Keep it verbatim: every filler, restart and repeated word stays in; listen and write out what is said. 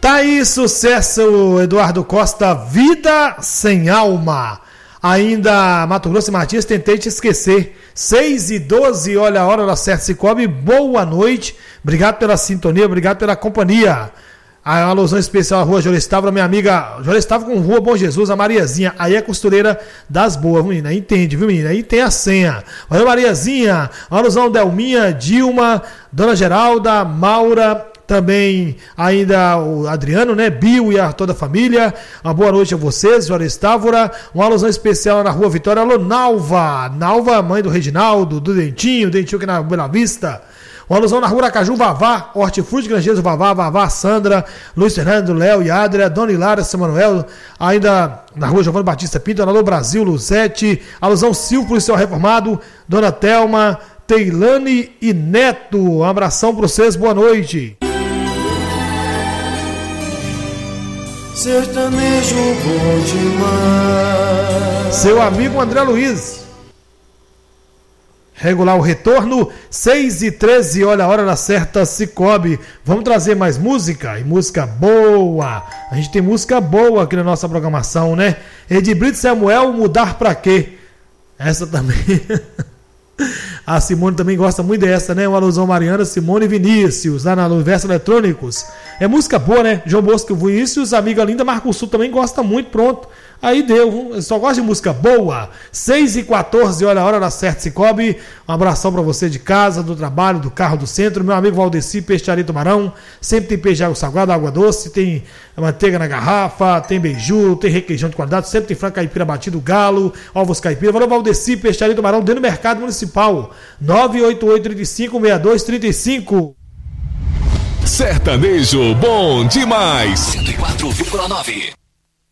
Tá aí, sucesso, Eduardo Costa, Vida Sem Alma. Ainda Mato Grosso e Matias, Tentei Te Esquecer. seis e doze, olha a hora da certa Cicobi. Boa noite, obrigado pela sintonia, obrigado pela companhia. A alusão especial à rua Jorestava, minha amiga Jorestava com Rua Bom Jesus, a Mariazinha. Aí é costureira das boas, menina. Entende, viu, menina? Aí tem a senha. Valeu, Mariazinha. A alusão Delminha, Dilma, Dona Geralda, Maura. Também ainda o Adriano, né? Bio e a toda a família. Uma boa noite a vocês, Jorestávora. Uma alusão especial na Rua Vitória. Alô, Nalva. Nalva, mãe do Reginaldo, do Dentinho, Dentinho aqui na Bela Vista. Uma alusão na Rua Aracaju, Vavá, Hortifruti Grangeiro, Vavá, Vavá, Sandra, Luiz Fernando, Léo e Adria, Dona Hilária, Samuel, ainda na Rua Giovanni Batista Pinto, Alô Brasil, Luzete, alusão Silvio, policial reformado, Dona Telma, Teilane e Neto. Um abração para vocês, boa noite. Sertanejo bom demais. Seu amigo André Luiz. Regular o retorno, seis e treze, olha a hora da certa Cicobi. Vamos trazer mais música, e música boa. A gente tem música boa aqui na nossa programação, né? Edibrito Samuel, Mudar Pra Quê? Essa também. A Simone também gosta muito dessa, né? Uma alusão Mariana, Simone e Vinícius, lá na Universo Eletrônicos. É música boa, né? João Bosco Vinícius, amiga linda, Marco Sul também gosta muito, pronto. Aí deu, eu só gosto de música boa. seis e quatorze, olha a hora da certa Cicobi. Um abração pra você de casa, do trabalho, do carro, do centro. Meu amigo Valdeci, Peixaria Tubarão. Sempre tem peixe de água salgada, água doce, tem manteiga na garrafa, tem beiju, tem requeijão de qualidade, sempre tem frango caipira batido, galo, ovos caipira. Valeu, Valdeci, Peixaria Tubarão, dentro do mercado municipal. nove oito oito, três cinco, seis dois três cinco. Sertanejo bom demais. cento e quatro vírgula nove.